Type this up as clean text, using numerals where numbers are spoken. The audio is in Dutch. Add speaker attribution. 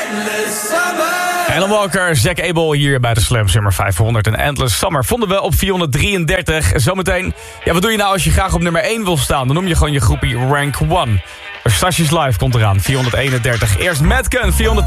Speaker 1: Alan Walker, Zack Abel hier bij de Slam Summer 500 en Endless Summer vonden we op 433. Zometeen, ja, wat doe je nou als je graag op nummer 1 wil staan? Dan noem je gewoon je groepie Rank 1. Stations Live komt eraan, 431. Eerst Madcon, 400.